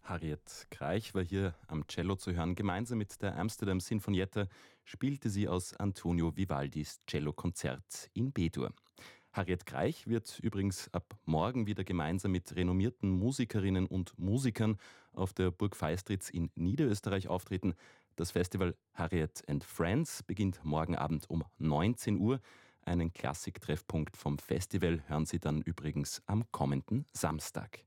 Harriet Kraich war hier am Cello zu hören. Gemeinsam mit der Amsterdam Sinfonietta spielte sie aus Antonio Vivaldis Cellokonzert in B-Dur. Harriet Kraich wird übrigens ab morgen wieder gemeinsam mit renommierten Musikerinnen und Musikern auf der Burg Feistritz in Niederösterreich auftreten. Das Festival Harriet and Friends beginnt morgen Abend um 19 Uhr. Einen Klassiktreffpunkt vom Festival hören Sie dann übrigens am kommenden Samstag.